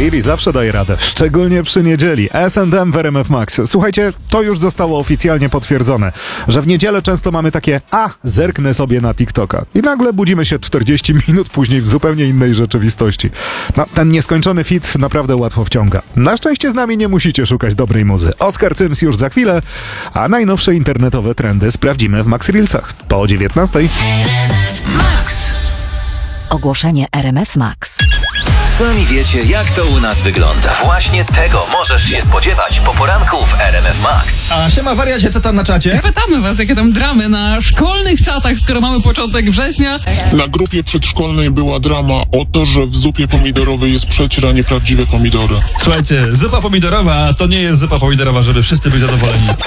Lili zawsze daje radę, szczególnie przy niedzieli. S&M w RMF Max. Słuchajcie, to już zostało oficjalnie potwierdzone, że w niedzielę często mamy takie zerknę sobie na TikToka. I nagle budzimy się 40 minut później w zupełnie innej rzeczywistości. No, ten nieskończony feed naprawdę łatwo wciąga. Na szczęście z nami nie musicie szukać dobrej muzy. Oskar Cyms już za chwilę, a najnowsze internetowe trendy sprawdzimy w Max Reelsach po 19. Ogłoszenie RMF Max. Sami wiecie, jak to u nas wygląda. Właśnie tego możesz się spodziewać po poranku w RMF Max. A siema wariacie, co tam na czacie? Pytamy was, jakie tam dramy na szkolnych czatach, skoro mamy początek września. Na grupie przedszkolnej była drama o to, że w zupie pomidorowej jest przecier, a nie prawdziwe pomidory. Słuchajcie, zupa pomidorowa to nie jest zupa pomidorowa, żeby wszyscy byli zadowoleni.